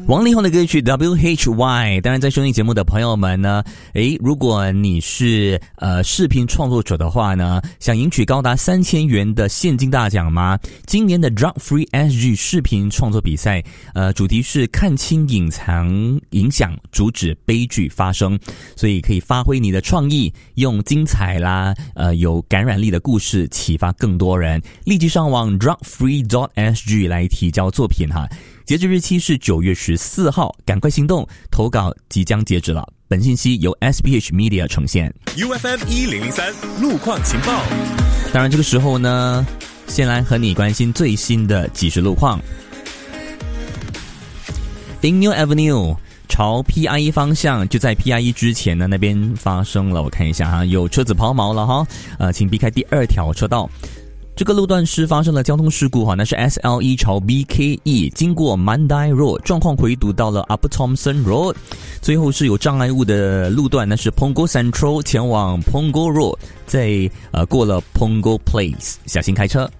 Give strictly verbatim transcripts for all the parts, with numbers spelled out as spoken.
王力宏的歌曲 W H Y。 当然在收听节目的朋友们呢，诶，如果你是呃视频创作者的话呢，想赢取高达三千元的现金大奖吗？今年的 Drug Free S G 视频创作比赛，呃，主题是看清隐藏影响，阻止悲剧发生，所以可以发挥你的创意，用精彩啦，呃，有感染力的故事启发更多人。立即上网 drug free dot s g 来提交作品哈。截止日期是九月十四号，赶快行动，投稿即将截止了。本信息由 S B H Media 呈现。 U F M 一零零三路况情报。 当然这个时候呢，先来和你关心最新的即时路况。Inu Avenue 朝 P I E 方向，就在 P I E 之前呢，那边发生了，我看一下哈，有车子抛锚了哈，呃，请避开第二条车道。这个路段是发生了交通事故哈，那是 S L E 朝 B K E 经过 Mandai Road， 状况回堵到了 Upper Thomson Road， 最后是有障碍物的路段，那是 Punggol Central 前往 Punggol Road， 在呃过了 Punggol Place， 小心开车。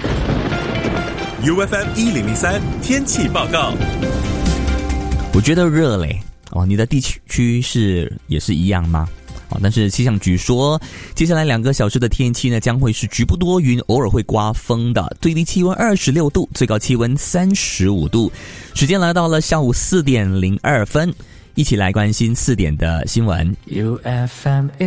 U F M 一零零三天气报告。 我觉得热嘞哦，你的地区是也是一样吗？但是气象局说，接下来两个小时的天气呢，将会是局部多云，偶尔会刮风的，最低气温二十六度，最高气温三十五度。时间来到了下午四点零二分，一起来关心四点的新闻。U F M